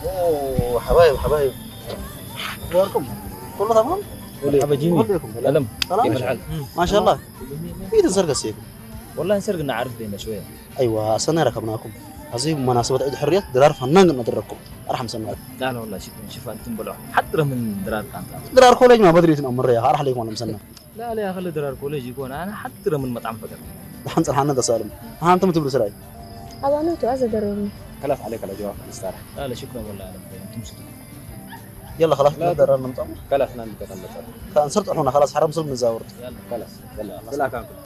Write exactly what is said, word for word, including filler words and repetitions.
اوه حبايب حبايب اخباركم؟ كله تمام؟ مرحبا جيمي. سلام. سلام كيف الحال؟ ما شاء الله في تنسرق السيك والله نسرقنا عارف بينا شويه. ايوه اصلا ركبناكم عظيم مناسبة عيد الحرية درار فنان ندركم ارحم سنوات لا لا والله شكرا شوف انتم بلوع حتى من درار كانت. درار كوليج ما بدري تنمر يا ارح عليكم ولا مسنة لا لا خلي درار كوليج يكون انا حتى من مطعم فقط. نحن صرحنا ده سالم ها انتم تبلوا سراي أبا نوتو عايزة أدربني. خلاص عليك الاجواء مستريح. لا لا شكرا والله انا انتم شكرا. يلا خلاص لا درار نمطم خلاص نعم كذا كان صرت احنا خلاص حرام صرت نزاورت يلا خلاص يلا لا كان